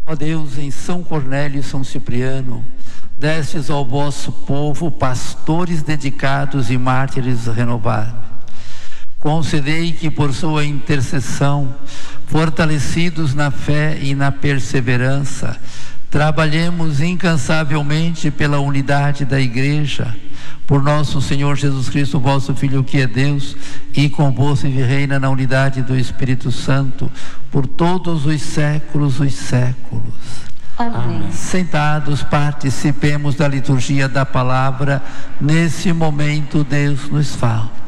Ó Deus, em São Cornélio e São Cipriano, destes ao vosso povo pastores dedicados e mártires renovados. Concedei que por sua intercessão, fortalecidos na fé e na perseverança, trabalhemos incansavelmente pela unidade da Igreja, por nosso Senhor Jesus Cristo, vosso Filho, que é Deus, e convosco e reina na unidade do Espírito Santo, por todos os séculos dos séculos. Amém. Sentados, participemos da liturgia da palavra. Nesse momento, Deus nos fala.